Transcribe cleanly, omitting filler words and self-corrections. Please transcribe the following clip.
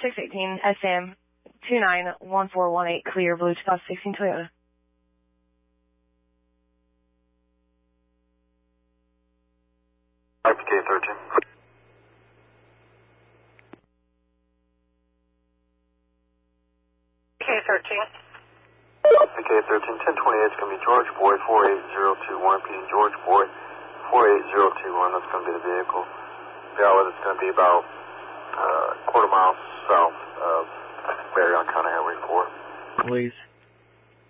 618 SM 291418, clear, blue 2016 Toyota. RPK 13. RPK 13, 1028 is going to be George Boy 48021, repeating George Boy 48021, that's going to be the vehicle. Valid is going to be about quarter mile south of Marion County Highway 4. Please.